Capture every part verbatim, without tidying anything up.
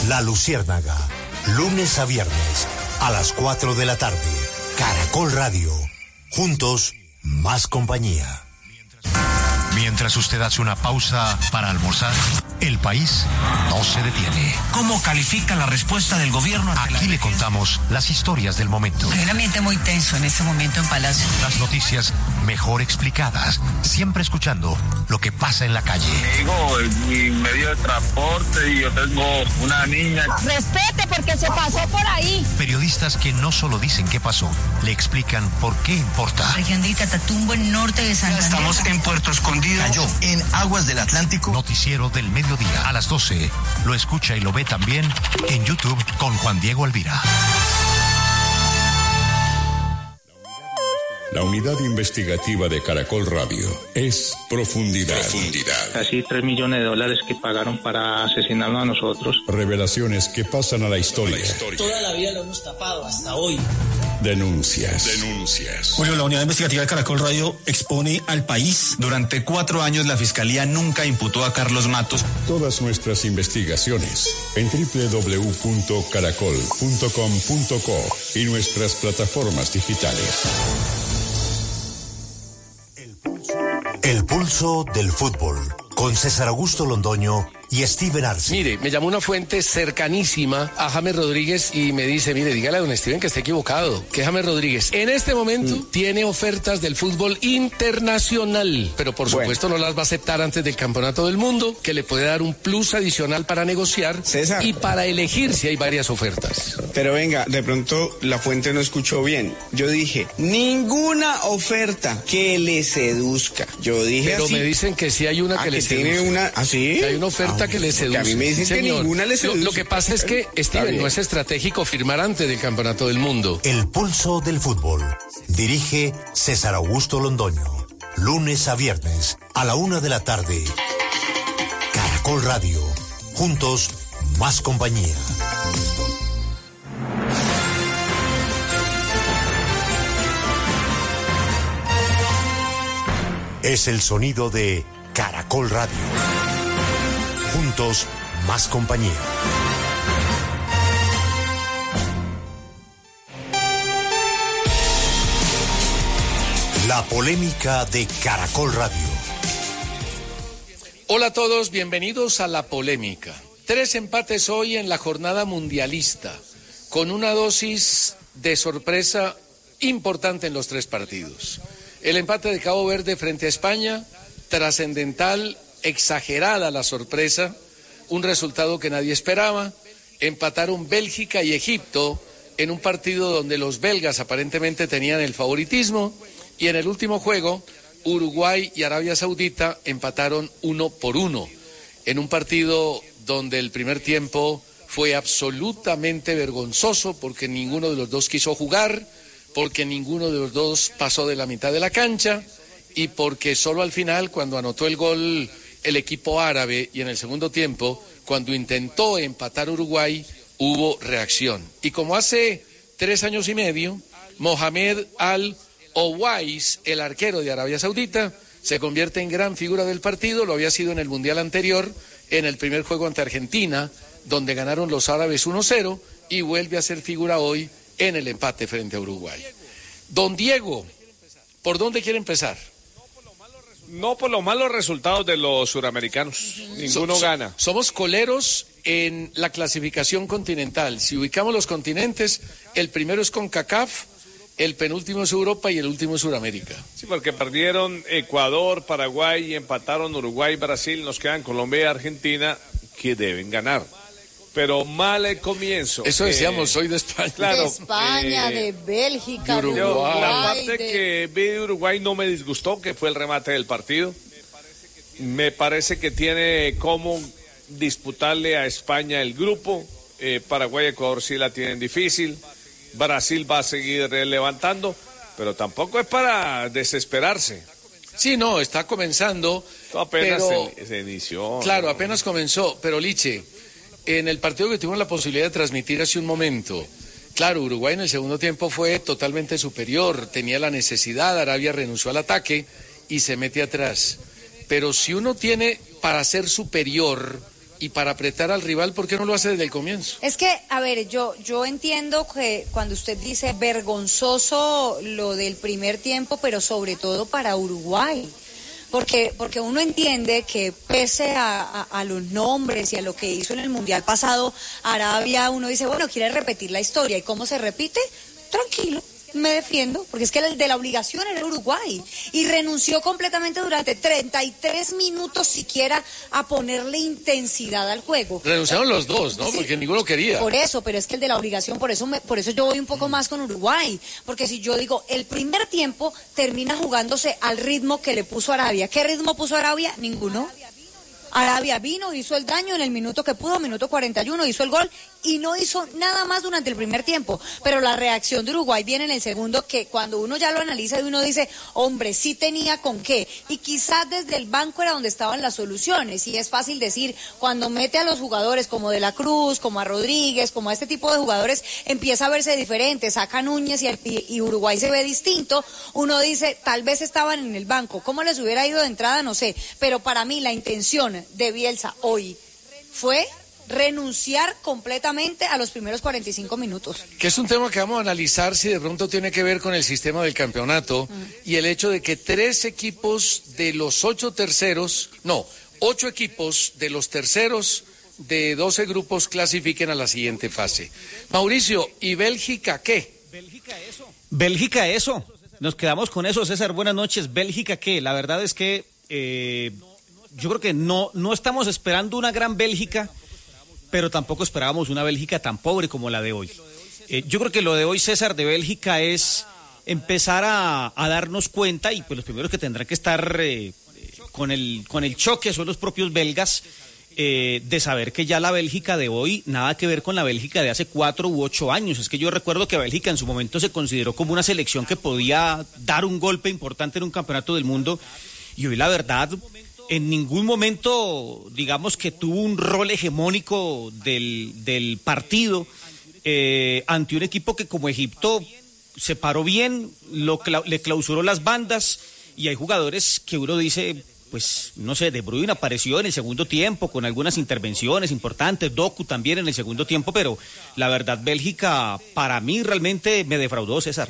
La Luciérnaga, lunes a viernes, a las cuatro de la tarde. Caracol Radio. Juntos, más compañía. Mientras usted hace una pausa para almorzar, el país no se detiene. ¿Cómo califica la respuesta del gobierno? Aquí le contamos las historias del momento. Hay un ambiente muy tenso en este momento en Palacio. Las noticias mejor explicadas, siempre escuchando lo que pasa en la calle. Digo, es mi medio de transporte y yo tengo una niña. Respete porque se pasó por ahí. Periodistas que no solo dicen qué pasó, le explican por qué importa. Región de Catatumbo, en norte de San Andrés. Estamos en Puerto Escondido. Cayó en aguas del Atlántico. Noticiero del mediodía a las doce. Lo escucha y lo ve también en YouTube con Juan Diego Alvira. La unidad investigativa de Caracol Radio es Profundidad. Profundidad. Casi tres millones de dólares que pagaron para asesinarnos a nosotros. Revelaciones que pasan a la historia. La historia. Toda la vida lo hemos tapado hasta hoy. Denuncias. Denuncias. Julio, la unidad investigativa de Caracol Radio expone al país. Durante cuatro años la Fiscalía nunca imputó a Carlos Matos. Todas nuestras investigaciones en doble u doble u doble u punto caracol punto com punto co y nuestras plataformas digitales. El pulso del fútbol, con César Augusto Londoño y Steven Arce. Mire, me llamó una fuente cercanísima a James Rodríguez y me dice, mire, dígale a don Steven que está equivocado, que James Rodríguez en este momento mm. tiene ofertas del fútbol internacional, pero por bueno. supuesto no las va a aceptar antes del Campeonato del Mundo, que le puede dar un plus adicional para negociar César. Y para elegir si hay varias ofertas. Pero venga, de pronto la fuente no escuchó bien. Yo dije, ninguna oferta que le seduzca. Yo dije Pero así. me dicen que sí hay una ah, que, que le seduzca. Tiene una, ¿ah, sí? Que hay una oferta ah, que le seduce. A mí me dicen Señor, que ninguna le seduce. Lo, lo que pasa es que, Steven, no es estratégico firmar antes del Campeonato del Mundo. El pulso del fútbol. Dirige César Augusto Londoño. Lunes a viernes, a la una de la tarde. Caracol Radio. Juntos, más compañía. Es el sonido de Caracol Radio. Juntos, más compañía. La polémica de Caracol Radio. Hola a todos, bienvenidos a La Polémica. Tres empates hoy en la jornada mundialista, con una dosis de sorpresa importante en los tres partidos. El empate de Cabo Verde frente a España, trascendental, exagerada la sorpresa, un resultado que nadie esperaba. Empataron Bélgica y Egipto en un partido donde los belgas aparentemente tenían el favoritismo, y en el último juego Uruguay y Arabia Saudita empataron uno por uno, en un partido donde el primer tiempo fue absolutamente vergonzoso porque ninguno de los dos quiso jugar, porque ninguno de los dos pasó de la mitad de la cancha y porque solo al final, cuando anotó el gol el equipo árabe, y en el segundo tiempo, cuando intentó empatar Uruguay, hubo reacción. Y como hace tres años y medio, Mohamed Al-Owais, el arquero de Arabia Saudita, se convierte en gran figura del partido. Lo había sido en el Mundial anterior, en el primer juego ante Argentina, donde ganaron los árabes uno cero, y vuelve a ser figura hoy en el empate frente a Uruguay. Don Diego, ¿por dónde quiere empezar? No por los malos resultados de los suramericanos, ninguno so, so, gana. Somos coleros en la clasificación continental. Si ubicamos los continentes, el primero es CONCACAF, el penúltimo es Europa y el último es Suramérica. Sí, porque perdieron Ecuador, Paraguay y empataron Uruguay, Brasil, nos quedan Colombia y Argentina, que deben ganar. Pero mal el comienzo. Eso decíamos eh, hoy de España. Claro, de España, eh, de Bélgica, de Uruguay. Uruguay. La parte de... que vi de Uruguay no me disgustó, que fue el remate del partido. Me parece que tiene cómo disputarle a España el grupo. Eh, Paraguay y Ecuador sí la tienen difícil. Brasil va a seguir levantando, pero tampoco es para desesperarse. Sí, no, está comenzando. Esto apenas pero, se, se inició. Claro, ¿no? Apenas comenzó, pero Liche, en el partido que tuvimos la posibilidad de transmitir hace un momento, claro, Uruguay en el segundo tiempo fue totalmente superior, tenía la necesidad, Arabia renunció al ataque, y y se mete atrás. Pero si uno tiene para ser superior y para apretar al rival, ¿por qué no lo hace desde el comienzo? Es que, a ver, yo, yo entiendo que cuando usted dice vergonzoso lo del primer tiempo, pero sobre todo para Uruguay. Porque, porque uno entiende que pese a, a, a los nombres y a lo que hizo en el Mundial pasado Arabia, uno dice, bueno, quiere repetir la historia. ¿Y cómo se repite? Tranquilo, me defiendo, porque es que el de la obligación era Uruguay. Y renunció completamente durante treinta y tres minutos siquiera a ponerle intensidad al juego. Renunciaron los dos, ¿no? Sí, porque ninguno quería. Por eso, pero es que el de la obligación, por eso me, por eso yo voy un poco más con Uruguay. Porque si yo digo, el primer tiempo termina jugándose al ritmo que le puso Arabia. ¿Qué ritmo puso Arabia? Ninguno. Arabia vino, hizo el daño en el minuto que pudo, minuto cuarenta y uno, hizo el gol y no hizo nada más durante el primer tiempo. Pero la reacción de Uruguay viene en el segundo, que cuando uno ya lo analiza y uno dice, hombre, sí tenía con qué. Y quizás desde el banco era donde estaban las soluciones. Y es fácil decir, cuando mete a los jugadores como De la Cruz, como a Rodríguez, como a este tipo de jugadores, empieza a verse diferente. Saca Núñez y, el, y Uruguay se ve distinto. Uno dice, tal vez estaban en el banco. ¿Cómo les hubiera ido de entrada? No sé. Pero para mí la intención de Bielsa hoy fue renunciar completamente a los primeros cuarenta y cinco minutos. Que es un tema que vamos a analizar si de pronto tiene que ver con el sistema del campeonato mm. y el hecho de que tres equipos de los ocho terceros, no, ocho equipos de los terceros de doce grupos clasifiquen a la siguiente fase. Mauricio, ¿y Bélgica qué? Bélgica eso. Bélgica eso. Nos quedamos con eso, César. Buenas noches. ¿Bélgica qué? La verdad es que eh, yo creo que no, no estamos esperando una gran Bélgica, pero tampoco esperábamos una Bélgica tan pobre como la de hoy. Eh, yo creo que lo de hoy, César, de Bélgica es empezar a, a darnos cuenta, y pues los primeros que tendrán que estar eh, con el con el choque son los propios belgas, eh, de saber que ya la Bélgica de hoy nada que ver con la Bélgica de hace cuatro u ocho años. Es que yo recuerdo que Bélgica en su momento se consideró como una selección que podía dar un golpe importante en un campeonato del mundo, y hoy la verdad en ningún momento, digamos, que tuvo un rol hegemónico del, del partido eh, ante un equipo que como Egipto se paró bien, lo, le clausuró las bandas, y hay jugadores que uno dice, pues, no sé, De Bruyne apareció en el segundo tiempo con algunas intervenciones importantes, Doku también en el segundo tiempo, pero la verdad Bélgica para mí realmente me defraudó, César.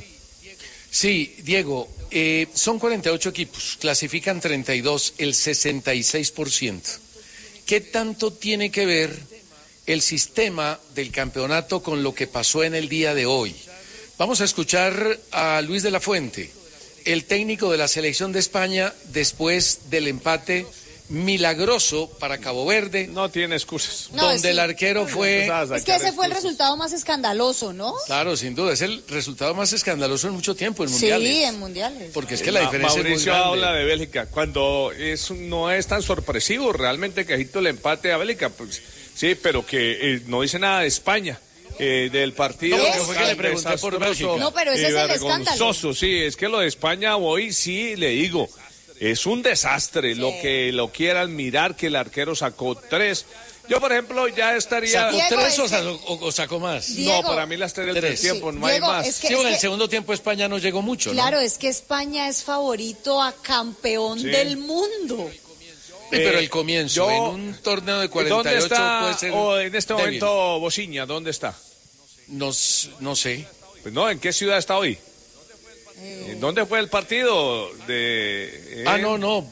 Sí, Diego, eh, son cuarenta y ocho equipos, clasifican treinta y dos, el sesenta y seis por ciento. ¿Qué tanto tiene que ver el sistema del campeonato con lo que pasó en el día de hoy? Vamos a escuchar a Luis de la Fuente, el técnico de la selección de España, después del empate milagroso para Cabo Verde. No tiene excusas. No, donde sí. el arquero fue... Es que ese fue el resultado más escandaloso, ¿no? Claro, sin duda, es el resultado más escandaloso en mucho tiempo en mundiales. Sí, en mundiales. Porque es que la diferencia Mauricio es muy grande. habla de Bélgica, cuando es, no es tan sorpresivo realmente que Egipto le empate a Bélgica, pues sí, pero que eh, no dice nada de España. Eh, del partido. No, fue que le pregunté por Bélgica. No, pero ese eh, es el vergonzoso, escándalo. Sí, es que lo de España hoy sí le digo, es un desastre, sí. Lo que lo quieran mirar, que el arquero sacó tres. Yo, por ejemplo, ya estaría... ¿Sacó Diego, tres es o, que... sacó, o sacó más? Diego, no, para mí las tres del tres. tiempo, no Diego, hay más. es que, sí, es en el que... segundo tiempo España no llegó mucho, Claro, ¿no? es que España es favorito a campeón Sí. del mundo. Sí, pero el comienzo, yo, en un torneo de cuarenta y ocho ¿dónde está, puede ser o en este débil. momento, Bociña, dónde está? No, no sé. Pues no, ¿en qué ciudad está hoy? Eh... ¿Dónde fue el partido de...? Eh... Ah, no, no.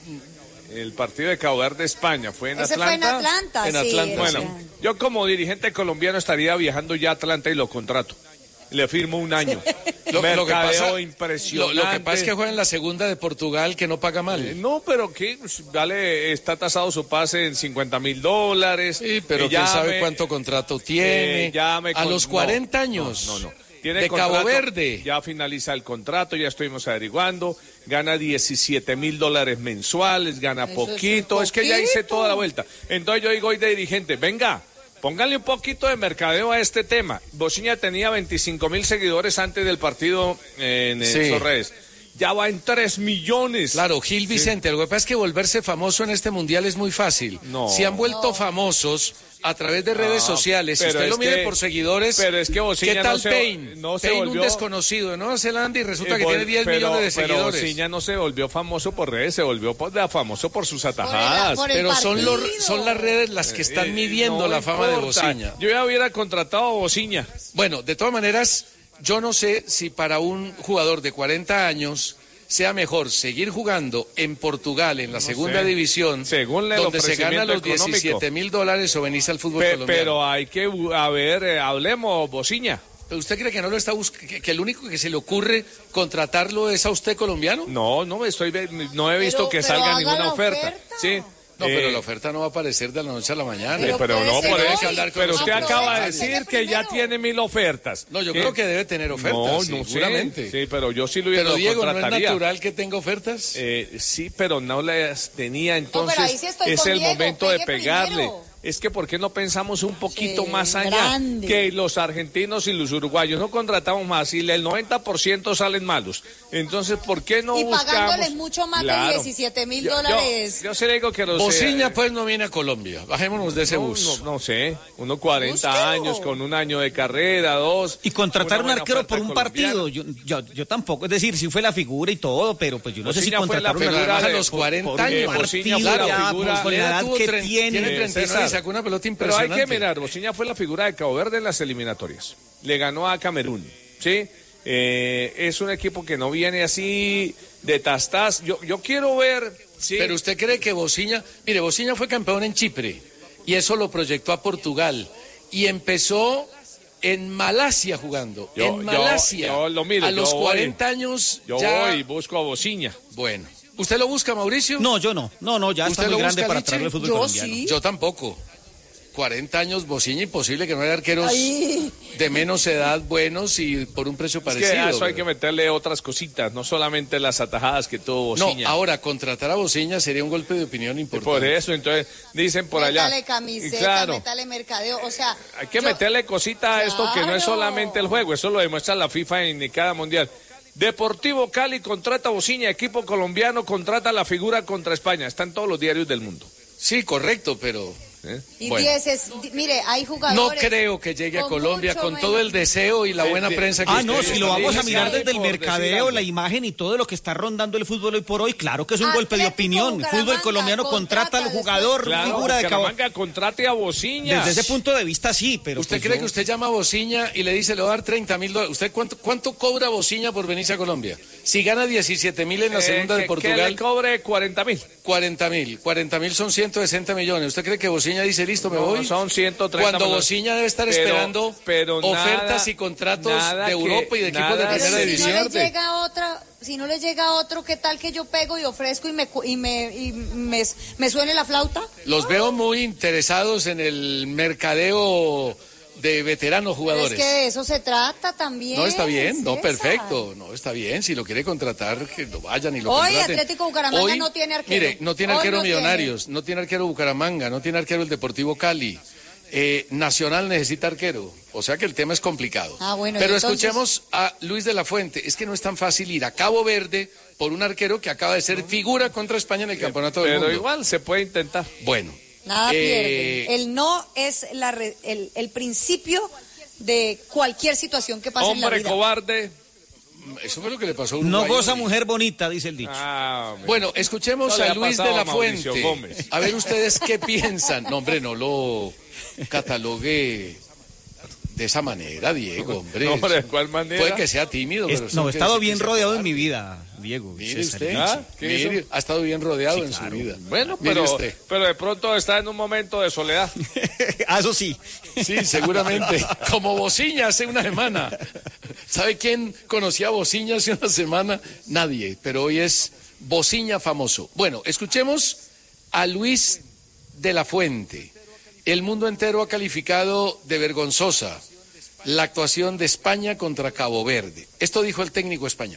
El partido de Cabo Verde, España, ¿fue en Ese Atlanta? fue en Atlanta, en sí. Atlanta. Bueno, yo como dirigente colombiano estaría viajando ya a Atlanta y lo contrato. Le firmo un año. Lo, lo, que pasa, impresionante. Lo, lo que pasa es que juega en la segunda de Portugal, que no paga mal. Eh, no, pero que vale, está tasado su pase en cincuenta mil dólares. Sí, pero quién sabe cuánto contrato tiene. Eh, ya me a los cuarenta no, años. No, no, no. Tiene de contrato, Cabo Verde. Ya finaliza el contrato, ya estuvimos averiguando. Gana diecisiete mil dólares mensuales, gana poquito. Es, es que ya hice toda la vuelta. Entonces yo digo hoy de dirigente, venga, póngale un poquito de mercadeo a este tema. Bociña tenía veinticinco mil seguidores antes del partido en, en sí. sus redes. ya va en tres millones. Claro, Gil Vicente, sí. Lo que pasa es que volverse famoso en este mundial es muy fácil. No. Se han vuelto no. famosos a través de redes no, sociales. Si usted lo mide que, por seguidores, pero es que Bociña ¿qué tal no se, Payne? No se Payne, volvió... un desconocido de Nueva Zelanda y resulta eh, que vol... tiene diez pero, millones de seguidores. Pero Bociña no se volvió famoso por redes, se volvió famoso por sus atajadas. Por el, por el pero son, los, son las redes las que están midiendo eh, no la fama importa. de Bociña. Yo ya hubiera contratado a Bociña. Bueno, de todas maneras, yo no sé si para un jugador de cuarenta años sea mejor seguir jugando en Portugal, en la no segunda sé. división, Según donde se gana los diecisiete mil dólares, o venirse al fútbol Pe colombiano. Pero hay que, a ver, eh, hablemos, Bociña. ¿Pero usted cree que no lo está buscando, que, que el único que se le ocurre contratarlo es a usted colombiano? No, no estoy, no he visto pero, que pero salga ninguna oferta. oferta. Sí. No, eh, pero la oferta no va a aparecer de la noche a la mañana. Pero, pero no por eso. Pero usted no, acaba de no, decir que ya tiene mil ofertas. No, yo ¿Qué? creo que debe tener ofertas. No, no seguramente. Sí, pero yo sí lo hubiera Pero Diego, contrataría. ¿no es natural que tenga ofertas? Eh, sí, pero no las tenía, entonces no, sí es el Diego, momento de pegarle. Primero. Es que ¿por qué no pensamos un poquito sí, más allá? Grande. Que los argentinos y los uruguayos no contratamos más y el noventa por ciento salen malos. Entonces, ¿por qué no y buscamos? Y pagándoles mucho más claro. de diecisiete mil dólares. Yo, yo se le digo que los... Bociña, eh, pues, no viene a Colombia. Bajémonos de ese no, bus. No, no sé, unos cuarenta años, con un año de carrera, dos... Y contratar un arquero por un partido, yo, yo, yo tampoco. Es decir, sí fue la figura y todo, pero pues yo no Bociña sé si contratar una figura a los cuarenta años. Bociña fue la figura, con la edad que tiene. Tiene treinta y nueve, sacó una pelota impresionante. Pero hay que mirar, Bociña fue la figura de Cabo Verde en las eliminatorias. Le ganó a Camerún, ¿sí? Eh, es un equipo que no viene así de tastas. Yo, yo quiero ver... ¿sí? Pero usted cree que Bociña... Mire, Bociña fue campeón en Chipre y eso lo proyectó a Portugal. Y empezó en Malasia jugando. Yo, en Malasia. Yo, yo lo miro, a los voy, cuarenta años yo ya... voy y busco a Bociña. Bueno. ¿Usted lo busca, Mauricio? No, yo no. No, no, ya está muy grande para traerlo al fútbol yo colombiano. Sí. Yo tampoco. cuarenta años, Bociña, imposible que no haya arqueros Ay. de menos edad buenos y por un precio parecido. Es que a eso hay que meterle otras cositas, no solamente las atajadas que tuvo Bociña. No, ahora, contratar a Bociña sería un golpe de opinión importante. Por eso, entonces, dicen por métale allá. Métale camiseta, claro, métale mercadeo, o sea... Hay que yo... meterle cositas a esto claro. que no es solamente el juego, eso lo demuestra la FIFA en cada mundial. Deportivo Cali contrata a Bociña, equipo colombiano contrata a la figura contra España, está en todos los diarios del mundo. Sí, correcto, pero... ¿Eh? Y bueno. diez es, mire, hay jugadores. No creo que llegue a Colombia con menos. todo el deseo y la buena de, prensa que Ah, no, si lo vamos a dice, mirar desde el mercadeo, la imagen y todo lo que está rondando el fútbol hoy por hoy, claro que es un Atlético golpe de opinión. El fútbol colombiano contrata al jugador, claro, figura de Cabo. contrate a Bociña. Desde ese punto de vista sí, pero. ¿Usted pues cree yo... que usted llama a Bociña y le dice le va a dar treinta mil dólares? ¿Usted cuánto, cuánto cobra Bociña por venirse a Colombia? Si gana diecisiete mil en la segunda eh, que, de Portugal. Que le cobre cuarenta mil. cuarenta mil. cuarenta mil son ciento sesenta millones. ¿Usted cree que Bociña dice listo, me no, voy? Son ciento treinta Cuando millones. Bociña debe estar pero, esperando pero ofertas nada, y contratos de Europa que, y de equipos de primera si división. No le llega otra, si no le llega otro, ¿qué tal que yo pego y ofrezco y me y me, y me, me suene la flauta? Los veo muy interesados en el mercadeo de veteranos jugadores. Pero es que de eso se trata también. No, está bien, no, César. perfecto, no, está bien, si lo quiere contratar, que lo vayan y lo Hoy contraten. Atlético Bucaramanga Hoy, no tiene arquero. Mire, no tiene Hoy arquero no Millonarios, tiene. no tiene arquero Bucaramanga, no tiene arquero el Deportivo Cali. Eh, Nacional necesita arquero, o sea que el tema es complicado. Ah, bueno, pero entonces... escuchemos a Luis de la Fuente, es que no es tan fácil ir a Cabo Verde por un arquero que acaba de ser figura contra España en el Campeonato del Mundo. Pero igual se puede intentar. Bueno. Nada eh... pierde. El no es la re... el, el principio de cualquier situación que pase Hombre en la vida. cobarde. Eso fue lo que le pasó a Uruguay. No goza mujer bonita, dice el dicho. Ah, bueno, escuchemos a Luis de la Fuente. A ver ustedes qué piensan. No, hombre, no lo catalogue de esa manera, Diego, hombre. No, ¿de cuál manera? Puede que sea tímido, pero... Es, no, he estado bien rodeado en mi vida, Diego. Mire César, usted, ¿Ah? mire, ha estado bien rodeado sí, en claro. su vida. Bueno, pero, pero de pronto está en un momento de soledad. Ah, eso sí. Sí, seguramente. Como Bociña hace una semana. ¿Sabe quién conocía a Bociña hace una semana? Nadie, pero hoy es Bociña famoso. Bueno, escuchemos a Luis de la Fuente. El mundo entero ha calificado de vergonzosa la actuación de España contra Cabo Verde. Esto dijo el técnico español.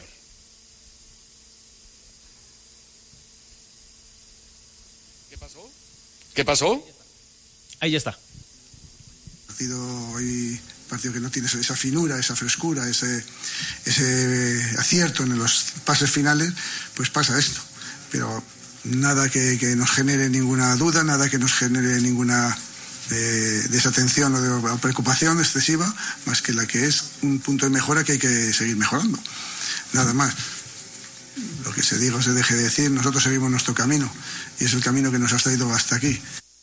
¿Qué pasó? ¿Qué pasó? Ahí ya está. El partido hoy partido que no tiene esa finura, esa frescura, ese, ese acierto en los pases finales, pues pasa esto. Pero nada que, que nos genere ninguna duda, nada que nos genere ninguna eh, desatención o, de, o preocupación excesiva, más que la que es un punto de mejora que hay que seguir mejorando. Nada más. Lo que se diga o se deje de decir, nosotros seguimos nuestro camino y es el camino que nos ha traído hasta aquí.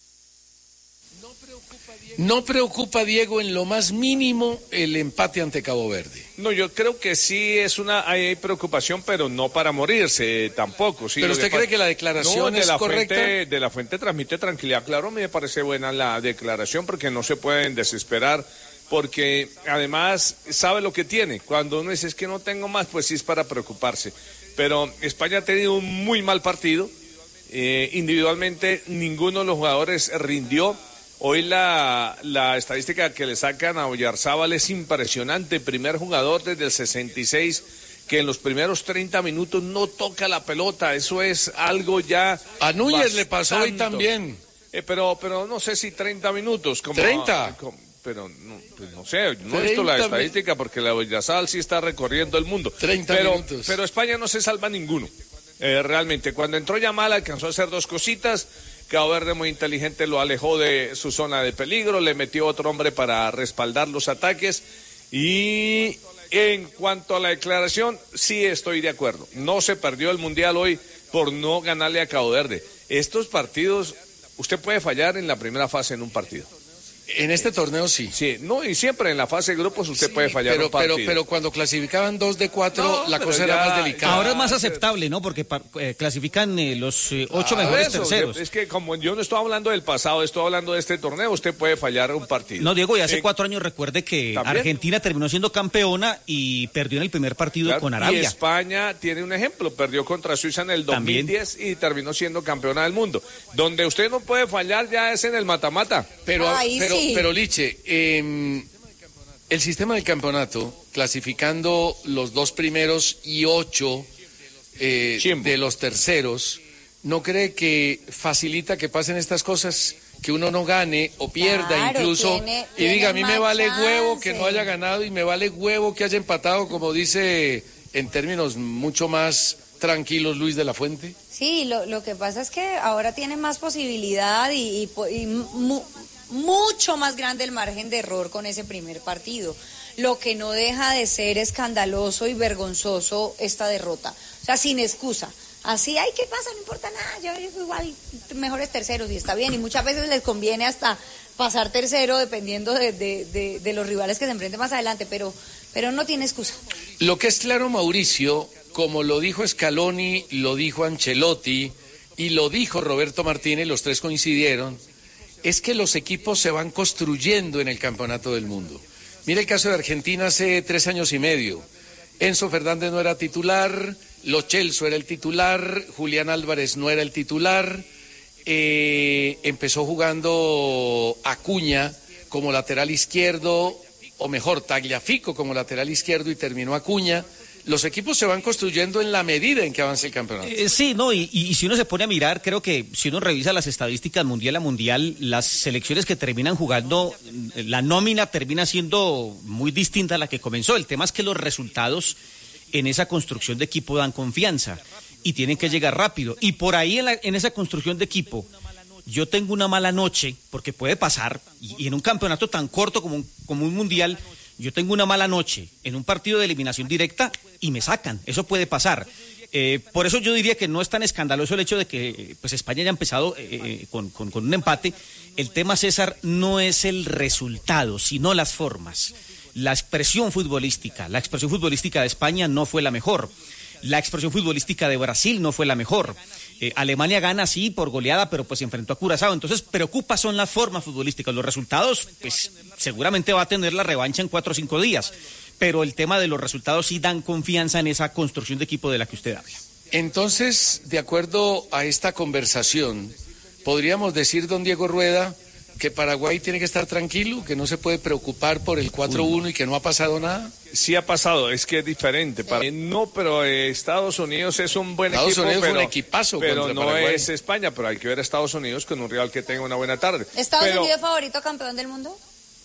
¿No preocupa, Diego, en lo más mínimo el empate ante Cabo Verde? No, yo creo que sí es una hay preocupación, pero no para morirse tampoco. Sí, ¿Pero usted cree que la declaración no, de es la correcta? Fuente, de la fuente transmite tranquilidad. Claro, me parece buena la declaración porque no se pueden desesperar, porque además sabe lo que tiene. Cuando uno dice es que no tengo más, pues sí es para preocuparse. Pero España ha tenido un muy mal partido. Eh, individualmente ninguno de los jugadores rindió. Hoy la, la estadística que le sacan a Oyarzábal es impresionante. Primer jugador desde el sesenta y seis que en los primeros treinta minutos no toca la pelota. Eso es algo ya... A Núñez bastante. le pasó hoy también. Eh, pero, pero no sé si treinta minutos. Como, ¿treinta? Como, pero no, pues no sé, no he visto la estadística porque la Oyarzábal sí está recorriendo el mundo. treinta pero, minutos. Pero España no se salva ninguno. Eh, realmente, cuando entró Yamal alcanzó a hacer dos cositas. Cabo Verde muy inteligente lo alejó de su zona de peligro, le metió otro hombre para respaldar los ataques y en cuanto a la declaración, sí estoy de acuerdo. No se perdió el Mundial hoy por no ganarle a Cabo Verde. Estos partidos, usted puede fallar en la primera fase en un partido. En este torneo sí. Sí, no, y siempre en la fase de grupos usted sí, puede fallar pero, un partido. Pero, pero cuando clasificaban dos de cuatro, no, la cosa ya, era más delicada. Ahora es más aceptable, ¿no? Porque eh, clasifican eh, los eh, ocho ah, mejores eso, terceros. Es que como yo no estoy hablando del pasado, estoy hablando de este torneo, usted puede fallar un partido. No, Diego, y hace eh, cuatro años recuerde que ¿también? Argentina terminó siendo campeona y perdió en el primer partido claro, con Arabia. Y España tiene un ejemplo, perdió contra Suiza en el dos mil diez ¿también? Y terminó siendo campeona del mundo. Donde usted no puede fallar ya es en el mata-mata. Pero, Ay, pero, sí. pero Liche, eh, el sistema del campeonato, clasificando los dos primeros y ocho eh, de los terceros, ¿no cree que facilita que pasen estas cosas? Que uno no gane o pierda claro, incluso tiene, y diga, a mí me vale chance. huevo que no haya ganado y me vale huevo que haya empatado, como dice en términos mucho más tranquilos Luis de la Fuente. Sí, lo, lo que pasa es que ahora tiene más posibilidad y, y, y mu, mucho más grande el margen de error con ese primer partido, lo que no deja de ser escandaloso y vergonzoso esta derrota, o sea, sin excusa. Así, ay, ¿qué pasa? No importa nada, yo digo igual mejores terceros y está bien, y muchas veces les conviene hasta pasar tercero dependiendo de, de, de, de los rivales que se enfrenten más adelante, pero, pero no tiene excusa. Lo que es claro, Mauricio, como lo dijo Scaloni, lo dijo Ancelotti y lo dijo Roberto Martínez, los tres coincidieron, es que los equipos se van construyendo en el Campeonato del Mundo. Mira el caso de Argentina hace tres años y medio. Enzo Fernández no era titular, Lo Celso era el titular, Julián Álvarez no era el titular, eh, empezó jugando Acuña como lateral izquierdo, o mejor, Tagliafico como lateral izquierdo y terminó Acuña. Los equipos se van construyendo en la medida en que avanza el campeonato. Eh, sí, no, y, y si uno se pone a mirar, creo que si uno revisa las estadísticas mundial a mundial, las selecciones que terminan jugando, la nómina termina siendo muy distinta a la que comenzó. El tema es que los resultados en esa construcción de equipo dan confianza y tienen que llegar rápido. Y por ahí en, la, en esa construcción de equipo, yo tengo una mala noche, porque puede pasar, y, y en un campeonato tan corto como un, como un mundial, yo tengo una mala noche en un partido de eliminación directa y me sacan. Eso puede pasar. Eh, por eso yo diría que no es tan escandaloso el hecho de que pues España haya empezado eh, con, con, con un empate. El tema, César, no es el resultado, sino las formas. La expresión futbolística, la expresión futbolística de España no fue la mejor. La expresión futbolística de Brasil no fue la mejor. Eh, Alemania gana, sí, por goleada, pero pues se enfrentó a Curazao. Entonces, preocupa son las formas futbolísticas. Los resultados, pues seguramente va a tener la revancha en cuatro o cinco días. Pero el tema de los resultados sí dan confianza en esa construcción de equipo de la que usted habla. Entonces, de acuerdo a esta conversación, podríamos decir, don Diego Rueda, que Paraguay tiene que estar tranquilo, que no se puede preocupar por el cuatro uno y que no ha pasado nada. Sí ha pasado, es que es diferente. Para... No, pero eh, Estados Unidos es un buen Estados equipo. Estados Unidos pero, es un equipazo pero contra no Paraguay. Es España, pero hay que ver a Estados Unidos con un rival que tenga una buena tarde. ¿Estados pero... Unidos favorito campeón del mundo?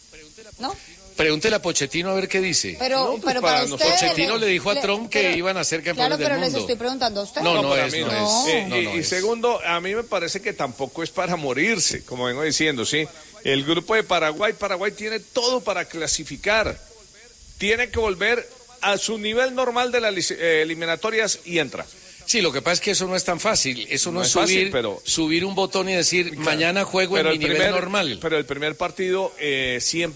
¿No? Pregúntele a Pochettino a ver qué dice. Pero, No, pues pero para para, nosotros- usted... Pochettino le dijo a le- Trump que pero- iban a ser campeones Claro, pero del les mundo. estoy preguntando a usted. No, no para es, mí no no. es. Eh, No, y, no y es. segundo, a mí me parece que tampoco es para morirse, como vengo diciendo, ¿sí? El grupo de Paraguay, Paraguay tiene todo para clasificar. Tiene que volver a su nivel normal de las lic- eh, eliminatorias y entra. Sí, lo que pasa es que eso no es tan fácil. Eso no, No es es subir, fácil, pero- subir un botón y decir, mañana juego en mi el nivel primer, normal. pero el primer partido eh, siempre